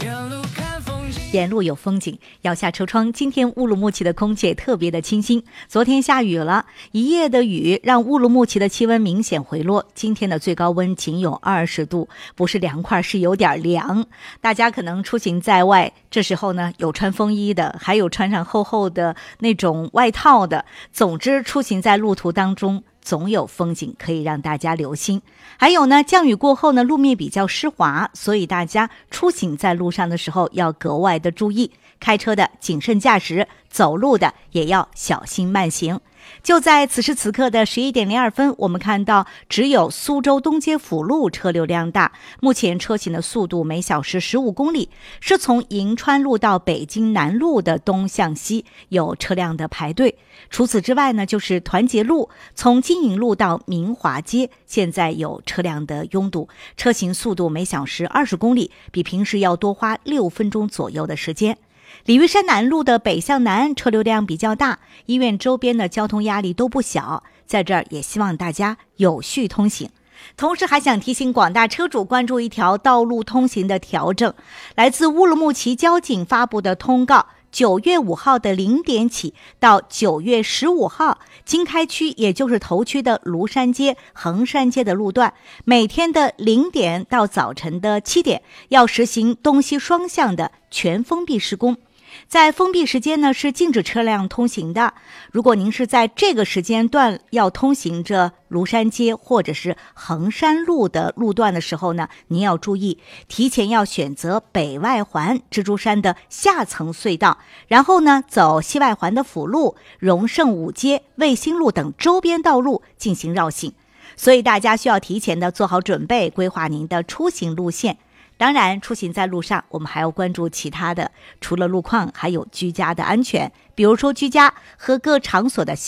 沿路有风景，摇下车窗，今天乌鲁木齐的空气特别的清新。昨天下雨了，一夜的雨让乌鲁木齐的气温明显回落，今天的最高温仅有20度，不是凉快，是有点凉。大家可能出行在外，这时候呢，有穿风衣的，还有穿上厚厚的那种外套的。总之，出行在路途当中，总有风景可以让大家留心。还有呢，降雨过后呢，路面比较湿滑，所以大家出行在路上的时候要格外的注意，开车的谨慎驾驶，走路的也要小心慢行。就在此时此刻的11点02分，我们看到只有苏州东街辅路车流量大，目前车行的速度每小时15公里，是从银川路到北京南路的东向西有车辆的排队。除此之外呢，就是团结路从金银路到明华街，现在有车辆的拥堵，车行速度每小时20公里，比平时要多花6分钟左右的时间。鲤鱼山南路的北向南车流量比较大，医院周边的交通压力都不小，在这儿也希望大家有序通行。同时还想提醒广大车主关注一条道路通行的调整，来自乌鲁木齐交警发布的通告，9月5号的0点起到9月15号，经开区也就是头区的庐山街、衡山街的路段，每天的0点到早晨的7点，要实行东西双向的全封闭施工。在封闭时间呢，是禁止车辆通行的。如果您是在这个时间段要通行着庐山街或者是衡山路的路段的时候呢，您要注意，提前要选择北外环蜘蛛山的下层隧道，然后呢走西外环的辅路、荣盛五街、卫星路等周边道路进行绕行。所以大家需要提前的做好准备，规划您的出行路线。当然，出行在路上，我们还要关注其他的，除了路况，还有居家的安全，比如说居家和各场所的